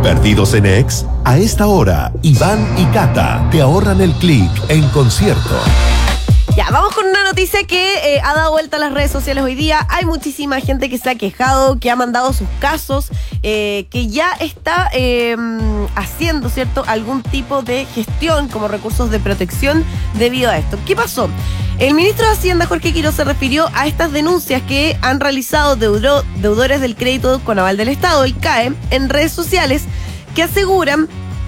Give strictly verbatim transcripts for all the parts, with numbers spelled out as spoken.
¿Perdidos en Ex? A esta hora, Iván y Cata te ahorran el clic en concierto. Ya, vamos con una noticia que eh, ha dado vuelta a las redes sociales hoy día. Hay muchísima gente que se ha quejado, que ha mandado sus casos, eh, que ya está eh, haciendo, ¿cierto?, algún tipo de gestión como recursos de protección debido a esto. ¿Qué pasó? El ministro de Hacienda, Jorge Quiroz, se refirió a estas denuncias que han realizado deudor, deudores del crédito con aval del Estado, el C A E, en redes sociales, que aseguran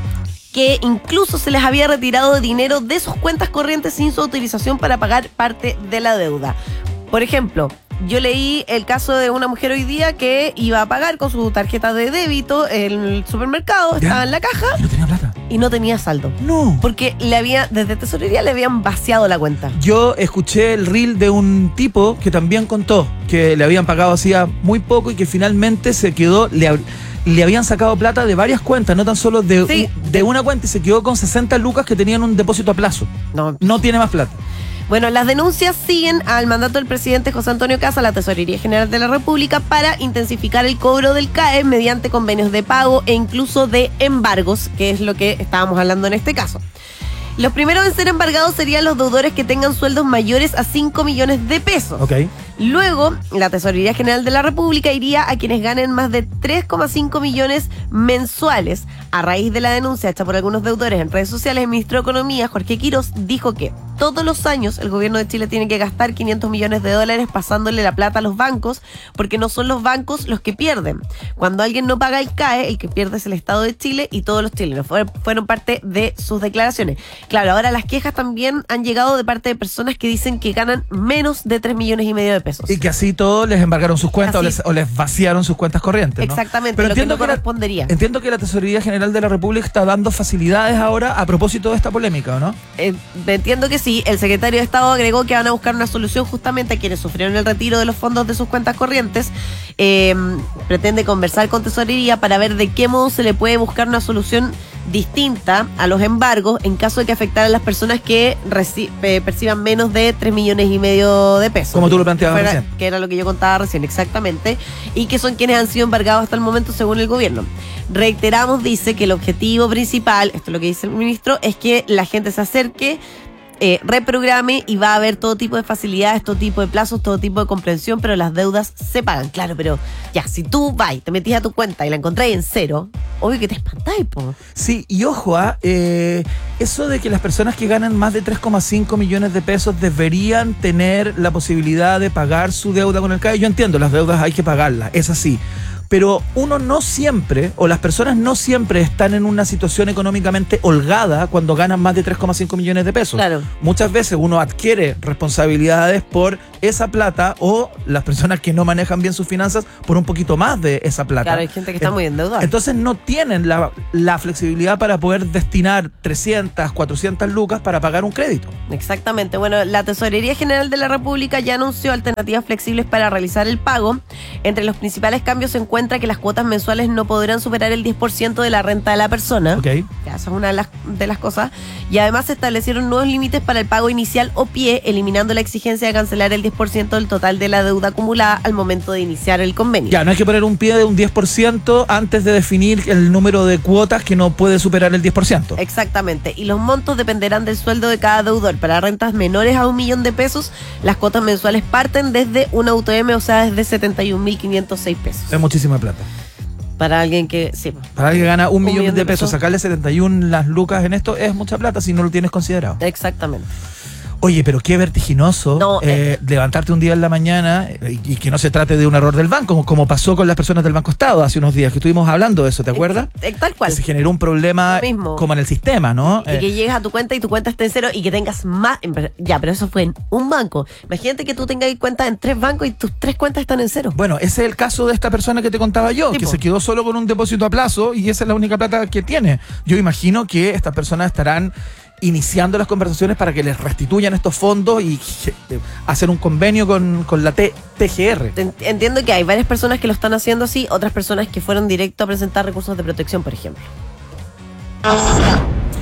que incluso se les había retirado dinero de sus cuentas corrientes sin su autorización para pagar parte de la deuda. Por ejemplo, yo leí el caso de una mujer hoy día que iba a pagar con su tarjeta de débito en el supermercado, ¿Ya? estaba en la caja Y no tenía plata. y no tenía saldo. No. Porque le había, desde tesorería le habían vaciado la cuenta. Yo escuché el reel de un tipo que también contó que le habían pagado hacía muy poco y que finalmente se quedó, le, ab- le habían sacado plata de varias cuentas, no tan solo de, Sí. un- de una cuenta, y se quedó con sesenta lucas que tenían un depósito a plazo. No. No tiene más plata. Bueno, las denuncias siguen al mandato del presidente José Antonio Kast a la Tesorería General de la República para intensificar el cobro del C A E mediante convenios de pago e incluso de embargos, que es lo que estábamos hablando en este caso. Los primeros en ser embargados serían los deudores que tengan sueldos mayores a cinco millones de pesos. Ok. Luego, la Tesorería General de la República iría a quienes ganen más de tres coma cinco millones mensuales. A raíz de la denuncia hecha por algunos deudores en redes sociales, el ministro de Economía, Jorge Quiroz, dijo que todos los años el gobierno de Chile tiene que gastar quinientos millones de dólares pasándole la plata a los bancos, porque no son los bancos los que pierden. Cuando alguien no paga el C A E, el que pierde es el Estado de Chile y todos los chilenos. Fueron, fueron parte de sus declaraciones. Claro, ahora las quejas también han llegado de parte de personas que dicen que ganan menos de tres millones y medio de pesos. Y que así todos les embargaron sus cuentas o Así. les, o les vaciaron sus cuentas corrientes, ¿no? Exactamente, Pero lo que entiendo no que la- correspondería. Entiendo que la Tesorería General de la República está dando facilidades ahora a propósito de esta polémica, ¿o no? Eh, entiendo que sí. El secretario de Estado agregó que van a buscar una solución justamente a quienes sufrieron el retiro de los fondos de sus cuentas corrientes. Eh, pretende conversar con Tesorería para ver de qué modo se le puede buscar una solución distinta a los embargos en caso de que afectaran a las personas que reci- eh, perciban menos de tres millones y medio de pesos. Como tú lo planteabas Fuera- recién. Que era lo que yo contaba recién, exactamente. Y que son quienes han sido embargados hasta el momento según el gobierno. Reiteramos, dice, que el objetivo principal, esto es lo que dice el ministro, es que la gente se acerque, eh, reprograme y va a haber todo tipo de facilidades, todo tipo de plazos, todo tipo de comprensión, pero las deudas se pagan. Claro, pero ya, si tú vas, te metís a tu cuenta y la encontráis en cero, obvio que te espantáis, po. Sí, y ojo, ah, eh, eso de que las personas que ganan más de tres coma cinco millones de pesos deberían tener la posibilidad de pagar su deuda con el C A E. Yo entiendo, las deudas hay que pagarlas, es así. Pero uno no siempre, o las personas no siempre están en una situación económicamente holgada cuando ganan más de tres coma cinco millones de pesos. Claro. Muchas veces uno adquiere responsabilidades por esa plata, o las personas que no manejan bien sus finanzas por un poquito más de esa plata. Claro, hay gente que está En- muy endeudada. Entonces no tienen la, la flexibilidad para poder destinar trescientas, cuatrocientas lucas para pagar un crédito. Exactamente. Bueno, la Tesorería General de la República ya anunció alternativas flexibles para realizar el pago. Entre los principales cambios se encuentra que las cuotas mensuales no podrán superar el diez por ciento de la renta de la persona. ¿Ok? Ya, esa es una de las, de las cosas. Y además se establecieron nuevos límites para el pago inicial o pie, eliminando la exigencia de cancelar el diez por ciento del total de la deuda acumulada al momento de iniciar el convenio. Ya, no hay que poner un pie de un diez por ciento antes de definir el número de cuotas que no puede superar el diez por ciento. Exactamente. Y los montos dependerán del sueldo de cada deudor. Para rentas menores a un millón de pesos, las cuotas mensuales parten desde un auto M, o sea, desde setenta y un mil quinientos seis pesos. Es muchísima plata. Para alguien que, sí. Para alguien que gana un, Un millón, millón de de pesos, pesos. sacarle setenta y uno las lucas en esto es mucha plata si no lo tienes considerado. Exactamente. Oye, pero qué vertiginoso No, eh, eh. levantarte un día en la mañana eh, y, y que no se trate de un error del banco, como, como pasó con las personas del Banco Estado hace unos días, que estuvimos hablando de eso, ¿te acuerdas? Eh, Tal cual. Que se generó un problema Lo mismo. como en el sistema, ¿no? Y Eh, que llegues a tu cuenta y tu cuenta esté en cero y que tengas más. Ya, pero eso fue en un banco. Imagínate que tú tengas cuenta en tres bancos y tus tres cuentas están en cero. Bueno, ese es el caso de esta persona que te contaba yo, Sí, que po. se quedó solo con un depósito a plazo y esa es la única plata que tiene. Yo imagino que estas personas estarán iniciando las conversaciones para que les restituyan estos fondos y eh, hacer un convenio con, con la T G R. En- Entiendo que hay varias personas que lo están haciendo así, otras personas que fueron directo a presentar recursos de protección, por ejemplo.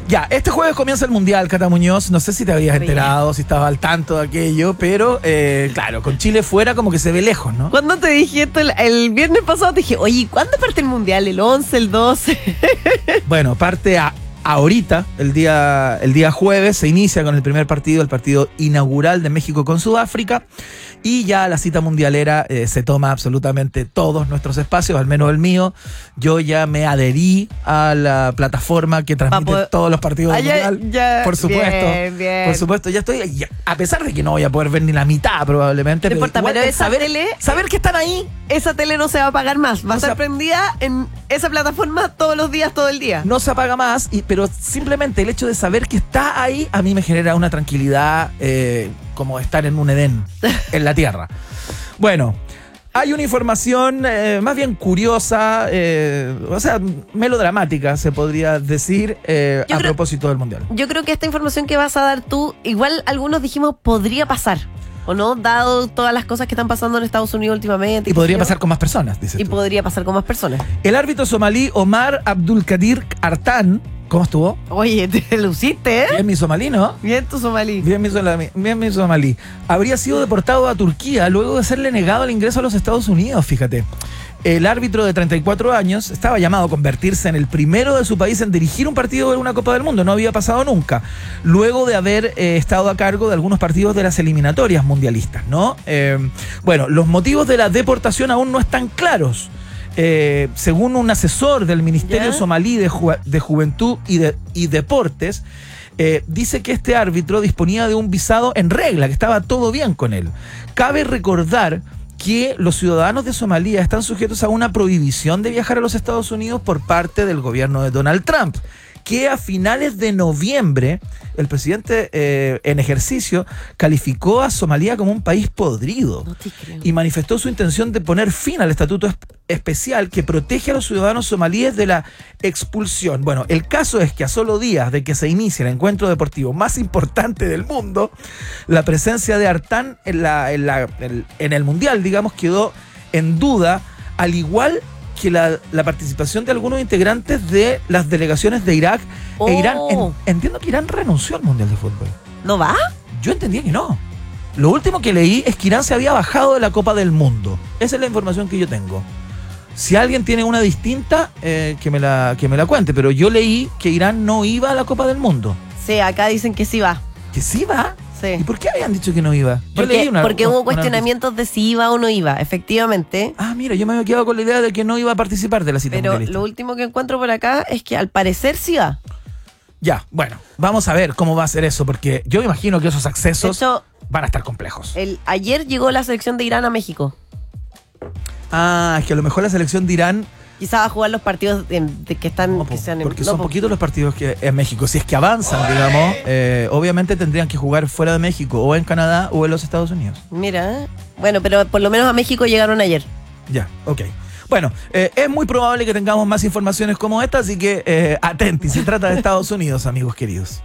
Ya, este jueves comienza el Mundial, Cata Muñoz. No sé si te habías enterado, si estabas al tanto de aquello, pero eh, claro, con Chile fuera como que se ve lejos, ¿no? Cuando te dije esto el, el viernes pasado, te dije, oye, ¿cuándo parte el Mundial? ¿El once, el doce? Bueno, parte a, ahorita, el día, el día jueves, se inicia con el primer partido, el partido inaugural de México con Sudáfrica. Y ya la cita mundialera eh, se toma absolutamente todos nuestros espacios, al menos el mío. Yo ya me adherí a la plataforma que transmite poder... todos los partidos ah, del ya, mundial. Ya, por supuesto. Bien, bien. Por supuesto, ya estoy. Ya, a pesar de que no voy a poder ver ni la mitad probablemente. No importa, igual pero es esa saber, tele, saber que están ahí. Esa tele no se va a apagar más. Va no a estar se... prendida en esa plataforma todos los días, todo el día. No se apaga más, y, pero simplemente el hecho de saber que está ahí a mí me genera una tranquilidad eh, como estar en un Edén en la tierra. Bueno, hay una información eh, más bien curiosa, eh, o sea, melodramática, se podría decir, eh, a creo, propósito del Mundial. Yo creo que esta información que vas a dar tú, igual algunos dijimos podría pasar, ¿o no? Dado todas las cosas que están pasando en Estados Unidos últimamente. Y podría yo. pasar con más personas, dices Y tú. podría pasar con más personas. El árbitro somalí Omar Abdulkadir Artan, ¿cómo estuvo? Oye, te luciste, ¿eh? Bien mi somalí, ¿no? Bien tu somalí. Bien mi, somalí, bien mi somalí. Habría sido deportado a Turquía luego de serle negado el ingreso a los Estados Unidos, fíjate. El árbitro de treinta y cuatro años estaba llamado a convertirse en el primero de su país en dirigir un partido de una Copa del Mundo. No había pasado nunca. Luego de haber eh, estado a cargo de algunos partidos de las eliminatorias mundialistas, ¿no? Eh, bueno, los motivos de la deportación aún no están claros. Eh, según un asesor del Ministerio ¿Ya? Somalí de, Ju de Juventud y, de, y Deportes, eh, dice que este árbitro disponía de un visado en regla, que estaba todo bien con él. Cabe recordar que los ciudadanos de Somalia están sujetos a una prohibición de viajar a los Estados Unidos por parte del gobierno de Donald Trump, que a finales de noviembre el presidente eh, en ejercicio calificó a Somalia como un país podrido. No te creo. Y manifestó su intención de poner fin al estatuto es- especial que protege a los ciudadanos somalíes de la expulsión. Bueno, el caso es que a solo días de que se inicie el encuentro deportivo más importante del mundo, la presencia de Artan en, la, en, la, en, en el Mundial, digamos, quedó en duda, al igual que la, la participación de algunos integrantes de las delegaciones de Irak Oh. e Irán. En- entiendo que Irán renunció al Mundial de Fútbol. ¿No va? Yo entendía que no. Lo último que leí es que Irán se había bajado de la Copa del Mundo. Esa es la información que yo tengo. Si alguien tiene una distinta, eh, que, me la, que me la cuente. Pero yo leí que Irán no iba a la Copa del Mundo. Sí, acá dicen que sí va. ¿Que sí va? Sí. ¿Y por qué habían dicho que no iba? Yo Porque, leí una, porque una- hubo una cuestionamientos de si iba o no iba, efectivamente. Ah, mira, yo me había quedado con la idea de que no iba a participar de la cita Pero mundialista. lo último que encuentro por acá es que al parecer sí va. Ya, bueno, vamos a ver cómo va a ser eso, porque yo me imagino que esos De accesos hecho, van a estar complejos. el, ayer llegó la selección de Irán a México. Ah, es que a lo mejor la selección de Irán, Quizá va a jugar los partidos en- de que están no, que po, sean en- porque no, son po. poquitos los partidos que en México. Si es que avanzan, digamos, eh, obviamente tendrían que jugar fuera de México, o en Canadá, o en los Estados Unidos. Mira, ¿eh? Bueno, pero por lo menos a México llegaron ayer. Ya, ok. Bueno, eh, es muy probable que tengamos más informaciones como esta, así que eh, atenti, se trata de Estados Unidos, amigos queridos.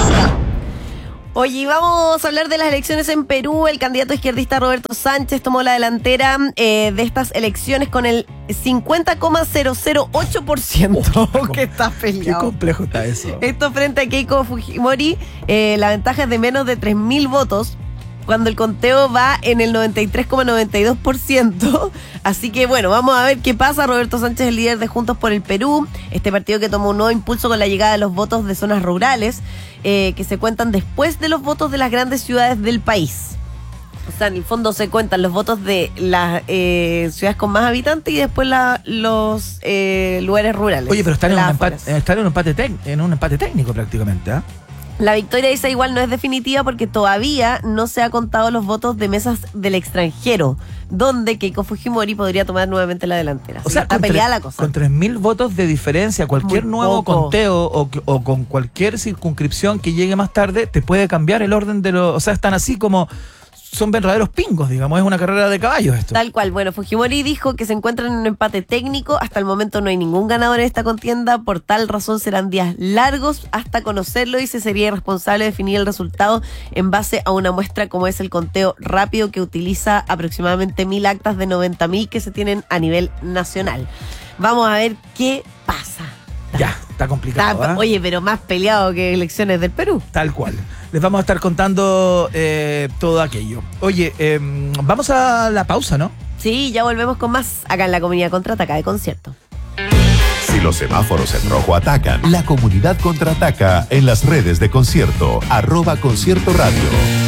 Oye, vamos a hablar de las elecciones en Perú. El candidato izquierdista Roberto Sánchez tomó la delantera eh, de estas elecciones con el cincuenta coma cero cero ocho por ciento. Oh, que está Qué peleado. complejo está eso. Esto frente a Keiko Fujimori, eh, la ventaja es de menos de tres mil votos, cuando el conteo va en el noventa y tres coma noventa y dos por ciento. Así que bueno, vamos a ver qué pasa. Roberto Sánchez, el líder de Juntos por el Perú, este partido que tomó un nuevo impulso con la llegada de los votos de zonas rurales, eh, que se cuentan después de los votos de las grandes ciudades del país. O sea, en el fondo se cuentan los votos de las eh, ciudades con más habitantes y después la- los eh, lugares rurales. Oye, pero están en de un las empate, afueras. están en un empate, tec- en un empate técnico prácticamente, ¿ah? La victoria esa igual no es definitiva porque todavía no se ha contado los votos de mesas del extranjero, donde Keiko Fujimori podría tomar nuevamente la delantera. O Así sea, que está con, tre- peleada la cosa. con tres mil votos de diferencia, cualquier Muy nuevo poco. conteo o, que- o con cualquier circunscripción que llegue más tarde, te puede cambiar el orden de los... O sea, están así como... Son verdaderos pingos, digamos, es una carrera de caballos esto. Tal cual. Bueno, Fujimori dijo que se encuentran en un empate técnico. Hasta el momento no hay ningún ganador en esta contienda. Por tal razón serán días largos hasta conocerlo y se sería irresponsable definir el resultado en base a una muestra como es el conteo rápido, que utiliza aproximadamente mil actas de noventa mil que se tienen a nivel nacional. Vamos a ver qué pasa. Ya, está complicado. Está- ¿ah? Oye, pero más peleado que elecciones del Perú. Tal cual. Les vamos a estar contando eh, todo aquello. Oye, eh, vamos a la pausa, ¿no? Sí, ya volvemos con más acá en la Comunidad Contraataca de Concierto. Si los semáforos en rojo atacan, la comunidad contraataca en las redes de Concierto, arroba Concierto Radio.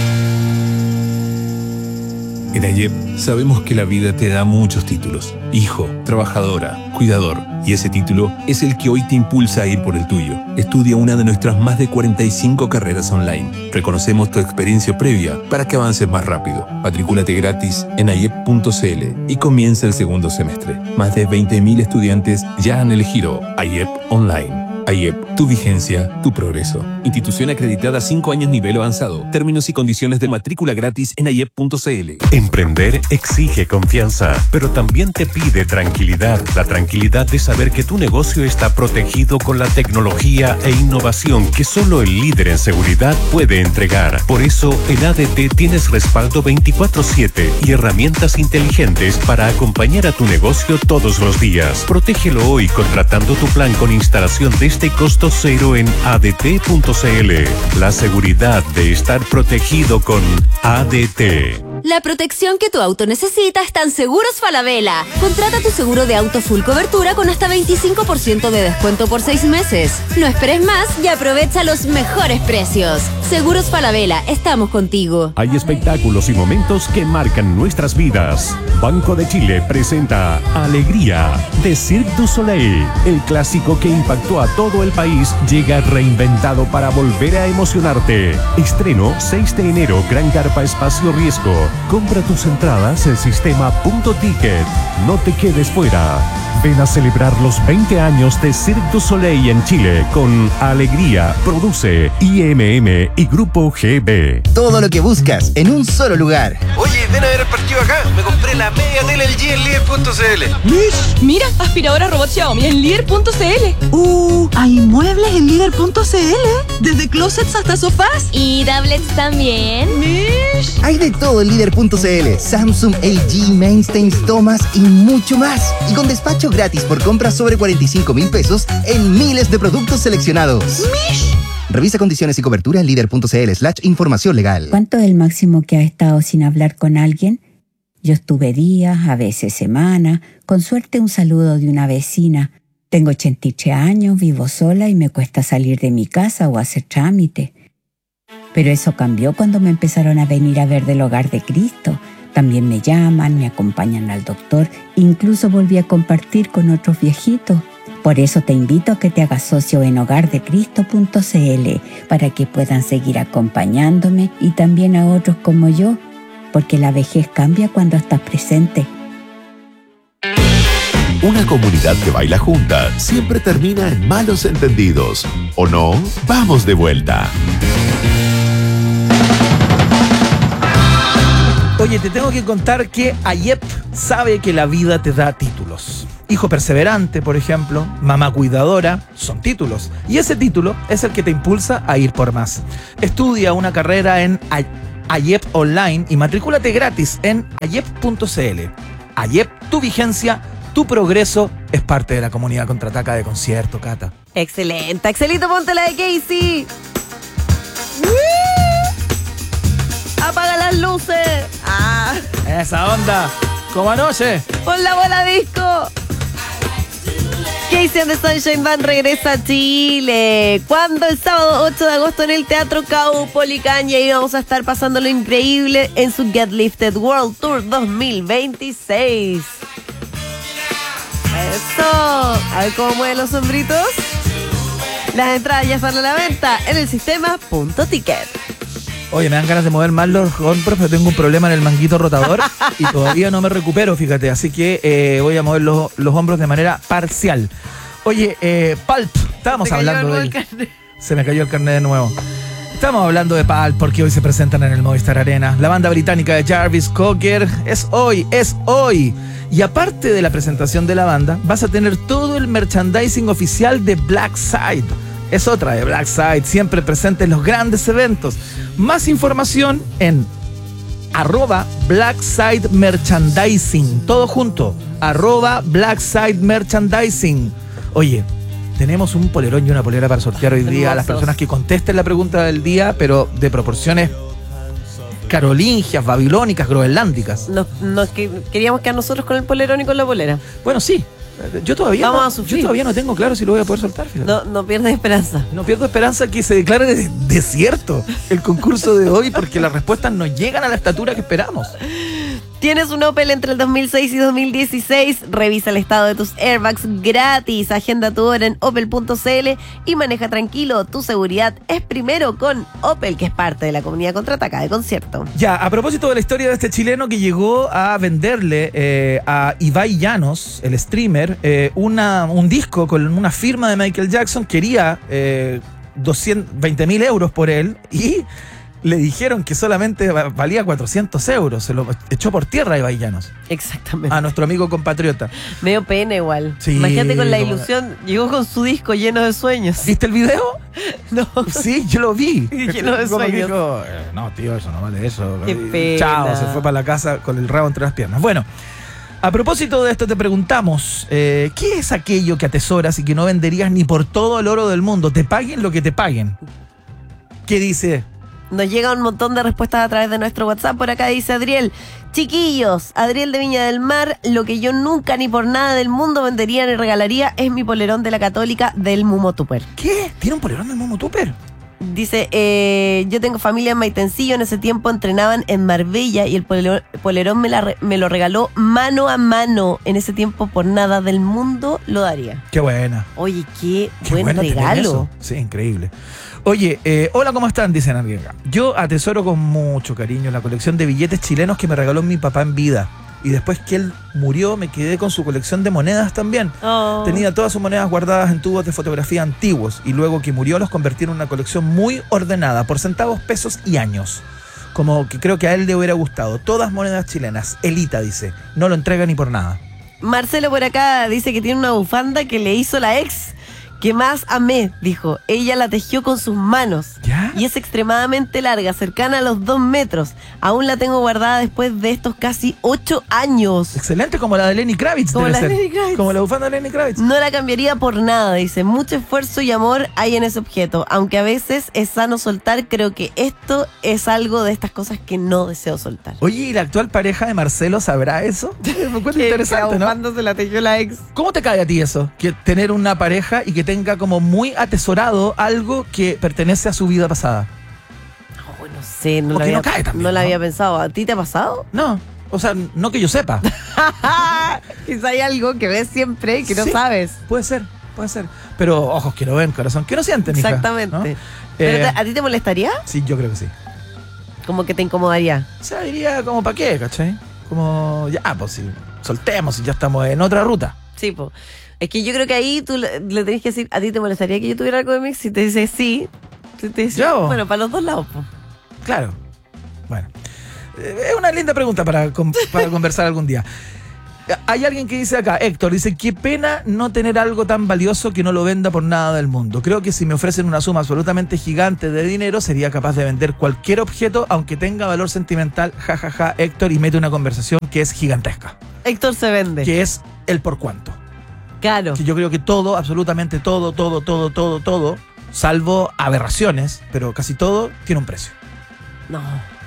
En AYEP sabemos que la vida te da muchos títulos. Hijo, trabajadora, cuidador. Y ese título es el que hoy te impulsa a ir por el tuyo. Estudia una de nuestras más de cuarenta y cinco carreras online. Reconocemos tu experiencia previa para que avances más rápido. Matricúlate gratis en ayep punto cl y comienza el segundo semestre. Más de veinte mil estudiantes ya han elegido AYEP Online. AYEP, tu vigencia, tu progreso. Institución acreditada cinco años nivel avanzado. Términos y condiciones de matrícula gratis en ayep punto cl. Emprender exige confianza, pero también te pide tranquilidad. La tranquilidad de saber que tu negocio está protegido con la tecnología e innovación que solo el líder en seguridad puede entregar. Por eso, en A D T tienes respaldo veinticuatro siete y herramientas inteligentes para acompañar a tu negocio todos los días. Protégelo hoy contratando tu plan con instalación de este costo cero en A D T punto cl. La seguridad de estar protegido con A D T. La protección que tu auto necesita está en Seguros Falabella. Contrata tu seguro de auto full cobertura con hasta veinticinco por ciento de descuento por seis meses. No esperes más y aprovecha los mejores precios. Seguros Falabella, estamos contigo. Hay espectáculos y momentos que marcan nuestras vidas. Banco de Chile presenta Alegría de Cirque du Soleil. El clásico que impactó a todo el país llega reinventado para volver a emocionarte. Estreno seis de enero, Gran Carpa Espacio Riesgo. Compra tus entradas en sistema punto ticket. No te quedes fuera. Ven a celebrar los veinte años de Cirque du Soleil en Chile con Alegría. Produce I M M y Grupo G B. Todo lo que buscas en un solo lugar. Oye, ven a ver el partido acá. Me compré la media tele L G en líder punto cl. Mira, aspiradora robot Xiaomi en líder punto cl. Uh, hay muebles en líder punto cl. Desde closets hasta sofás. ¿Y tablets también? Mish. Hay de todo en líder punto cl. Samsung, L G, Mainstays, Thomas y mucho más. Y con despacho gratis por compras sobre cuarenta y cinco mil pesos en miles de productos seleccionados. Mish. Revisa condiciones y cobertura en líder punto cl slash información legal. ¿Cuánto es el máximo que has estado sin hablar con alguien? Yo estuve días, a veces semanas, con suerte un saludo de una vecina. Tengo ochenta y tres años, vivo sola y me cuesta salir de mi casa o hacer trámite. Pero eso cambió cuando me empezaron a venir a ver del Hogar de Cristo. También me llaman, me acompañan al doctor, incluso volví a compartir con otros viejitos. Por eso te invito a que te hagas socio en hogar de cristo punto cl para que puedan seguir acompañándome y también a otros como yo, porque la vejez cambia cuando estás presente. Una comunidad que baila junta siempre termina en malos entendidos. ¿O no? Vamos de vuelta. Oye, te tengo que contar que AYEP sabe que la vida te da títulos. Hijo perseverante, por ejemplo, mamá cuidadora, son títulos. Y ese título es el que te impulsa a ir por más. Estudia una carrera en AYEP Online y matricúlate gratis en ayep punto cl. AYEP, tu vigencia, tu progreso, es parte de la comunidad Contraataca de Concierto, Cata. Excelente, Axelito, ponte la de Casey. Apaga las luces. Ah, Esa onda, como anoche. pon la bola disco. Casey and the Sunshine Band regresa a Chile. ¿Cuándo? El sábado ocho de agosto en el Teatro Caupolicán. Y ahí vamos a estar pasando lo increíble en su Get Lifted World Tour dos mil veintiséis. Eso. A ver cómo mueven los sombritos. Las entradas ya están a la venta en el sistema punto ticket. Oye, me dan ganas de mover más los hombros, pero tengo un problema en el manguito rotador y todavía no me recupero, fíjate. Así que eh, voy a mover los, los hombros de manera parcial. Oye, eh, Pulp, estábamos hablando de él. Se me cayó el carnet de nuevo. Estamos hablando de Pulp porque hoy se presentan en el Movistar Arena. La banda británica de Jarvis Cocker es hoy, es hoy. Y aparte de la presentación de la banda, vas a tener todo el merchandising oficial de Black Side. Es otra de Black Side, siempre presente en los grandes eventos. Más información en arroba Blackside Merchandising. Todo junto, arroba Blackside Merchandising. Oye, tenemos un polerón y una polera para sortear hoy día a las personas que contesten la pregunta del día, pero de proporciones carolingias, babilónicas, groenlándicas. Nos, nos que, queríamos quedar nosotros con el polerón y con la polera. Bueno, sí. Yo todavía, Vamos no, a sufrir. yo todavía no tengo claro si lo voy a poder soltar. Fíjate. No, no pierdes esperanza. No pierdo esperanza que se declare de- desierto el concurso de hoy porque las respuestas no llegan a la estatura que esperamos. Tienes un Opel entre el dos mil seis y dos mil dieciséis. Revisa el estado de tus airbags gratis. Agenda tu hora en opel punto c l y maneja tranquilo. Tu seguridad es primero con Opel, que es parte de la comunidad Contraataca de Concierto. Ya, a propósito de la historia de este chileno que llegó a venderle eh, a Ibai Llanos, el streamer, eh, una, un disco con una firma de Michael Jackson, quería eh, doscientos veinte mil euros por él y le dijeron que solamente va- valía cuatrocientos euros. Se lo echó por tierra a Ibai Llanos, Exactamente. a nuestro amigo compatriota. Medio pena igual. Sí, Imagínate con la como- ilusión. Llegó con su disco lleno de sueños. ¿Viste el video? No. Sí, yo lo vi. Lleno de Como que sueños. dijo, eh, no, tío, eso no vale eso. Qué Y pena. Chao, se fue para la casa con el rabo entre las piernas. Bueno, a propósito de esto te preguntamos, eh, ¿qué es aquello que atesoras y que no venderías ni por todo el oro del mundo? Te paguen lo que te paguen. ¿Qué dice? Nos llega un montón de respuestas a través de nuestro WhatsApp. Por acá dice Adriel: chiquillos, Adriel de Viña del Mar, lo que yo nunca ni por nada del mundo vendería ni regalaría es mi polerón de la Católica del Mumo Tupper. ¿Qué? ¿Tiene un polerón del Momo Tupper? Dice, eh, yo tengo familia en Maitencillo, en ese tiempo entrenaban en Marbella y el polerón, polerón me, la re- me lo regaló mano a mano. En ese tiempo por nada del mundo lo daría. Qué buena. Oye, qué, Qué buen bueno tener regalo. eso. Sí, increíble. Oye, eh, hola, ¿cómo están? Dicen alguien acá. Yo atesoro con mucho cariño la colección de billetes chilenos que me regaló mi papá en vida. Y después que él murió, me quedé con su colección de monedas también. Oh. Tenía todas sus monedas guardadas en tubos de fotografía antiguos. Y luego que murió, los convertí en una colección muy ordenada, por centavos, pesos y años. Como que creo que a él le hubiera gustado. Todas monedas chilenas. Elita, dice. No lo entrega ni por nada. Marcelo por acá dice que tiene una bufanda que le hizo la ex, que más amé, dijo. Ella la tejió con sus manos. ¿Ya? Y es extremadamente larga, cercana a los dos metros. Aún la tengo guardada después de estos casi ocho años. Excelente, como la de Lenny Kravitz. Como debe la de ser. Lenny Kravitz. Como la bufanda de Lenny Kravitz. No la cambiaría por nada, dice. Mucho esfuerzo y amor hay en ese objeto. Aunque a veces es sano soltar, creo que esto es algo de estas cosas que no deseo soltar. Oye, ¿y la actual pareja de Marcelo sabrá eso? Me encuentro interesante, ¿no? se la tejió la ex. ¿Cómo te cae a ti eso? Que tener una pareja y que tenga como muy atesorado algo que pertenece a su vida pasada. Oh, no sé, no, O la que había, no cae también, no la ¿no? había pensado. ¿A ti te ha pasado? No, o sea, no que yo sepa. Quizá hay algo que ves siempre y que no Sí, sabes. Puede ser, puede ser. Pero ojos que no ven, corazón que no sienten, hija, Exactamente. ¿no? ¿Pero Eh, te- a ti te molestaría? Sí, yo creo que sí. Como que te incomodaría. O sea, diría como para qué, ¿cachai? Como, ya, pues si soltemos y ya estamos en otra ruta. Sí, po. Es que yo creo que ahí tú le, le tenés que decir, ¿a ti te molestaría que yo tuviera algo de mí? Si te dice sí, te, te dice, Yo. bueno, para los dos lados, po. Claro. Bueno. Eh, Es una linda pregunta para, con- para conversar algún día. Hay alguien que dice acá, Héctor, dice, qué pena no tener algo tan valioso que no lo venda por nada del mundo. Creo que si me ofrecen una suma absolutamente gigante de dinero, sería capaz de vender cualquier objeto, aunque tenga valor sentimental, jajaja, ja, ja, Héctor, y mete una conversación que es gigantesca. Héctor se vende. Que es el por cuánto. Claro. Que yo creo que todo, absolutamente todo, todo, todo, todo, todo, salvo aberraciones, pero casi todo tiene un precio. No.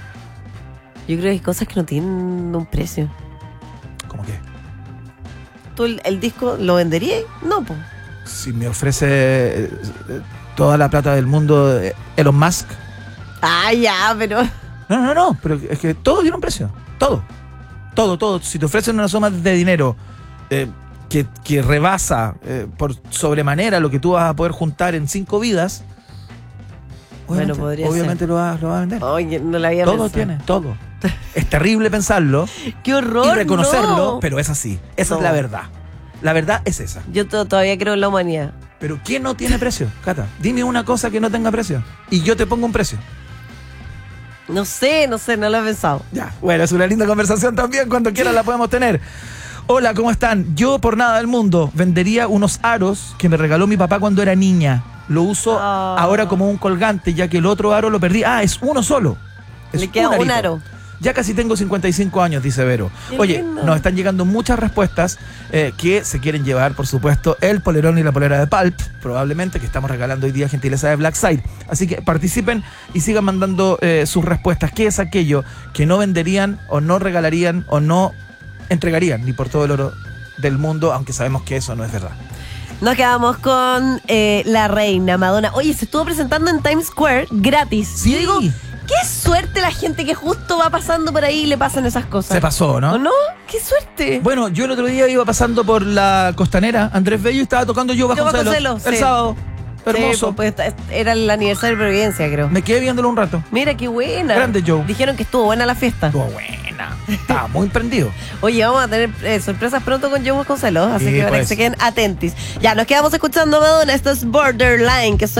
Yo creo que hay cosas que no tienen un precio. ¿Cómo qué? ¿Tú el, el disco lo venderías? No, po. Si me ofrece eh, eh, toda la plata del mundo eh, Elon Musk. Ah, ya, pero... No, no, no, pero es que todo tiene un precio. Todo. Todo, todo. Si te ofrecen una suma de dinero eh, que, que rebasa eh, por sobremanera lo que tú vas a poder juntar en cinco vidas, Bueno, obviamente, podría obviamente ser. lo vas lo va a vender. Oye, no la había Todo pensado. tiene, todo. Es terrible pensarlo ¡Qué horror! y reconocerlo, no. pero es así. Esa No. es la verdad. La verdad es esa. Yo to- todavía creo en la humanidad. Pero ¿qué no tiene precio, Cata? Dime una cosa que no tenga precio y yo te pongo un precio. No sé, no sé, no lo he pensado. Ya, bueno, es una linda conversación también, cuando quieran la podemos tener. Hola, ¿cómo están? Yo por nada del mundo vendería unos aros que me regaló mi papá cuando era niña. Lo uso Ah. ahora como un colgante, ya que el otro aro lo perdí. Ah, es uno solo. Es Le queda un arito. aro. Ya casi tengo cincuenta y cinco años, dice Vero. Qué Oye, lindo. nos están llegando muchas respuestas eh, que se quieren llevar, por supuesto, el polerón y la polera de Pulp, probablemente, que estamos regalando hoy día gentileza de Black Side. Así que participen y sigan mandando eh, sus respuestas. ¿Qué es aquello que no venderían o no regalarían o no entregarían ni por todo el oro del mundo, aunque sabemos que eso no es verdad? Nos quedamos con eh, la reina Madonna. Oye, se estuvo presentando en Times Square gratis. Sí. Yo digo, qué suerte la gente que justo va pasando por ahí y le pasan esas cosas. Se pasó, ¿no? ¿O no? ¡Qué suerte! Bueno, yo el otro día iba pasando por la costanera, Andrés Bello, y estaba tocando Yo Yo Vasconcelos Vasconcelos, el sí. sábado. Hermoso. Sí, pues, pues, era el aniversario de Providencia, creo. Me quedé viéndolo un rato. Mira, qué buena. Grande Joe. Dijeron que estuvo buena la fiesta. Estuvo buena. Estaba muy prendido. Oye, vamos a tener eh, sorpresas pronto con Joe Vasconcelos, así Sí, que para pues. que se queden atentis. Ya, nos quedamos escuchando a Madonna. Esto es Borderline, que suena